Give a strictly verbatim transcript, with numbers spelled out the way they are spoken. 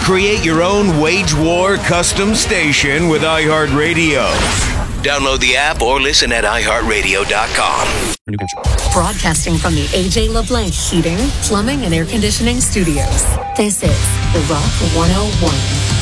Create your own Wage War custom station with iHeartRadio. Download the app or listen at i heart radio dot com. Broadcasting from the A J LeBlanc Heating, Plumbing, and Air Conditioning Studios. This is The Rock one oh one.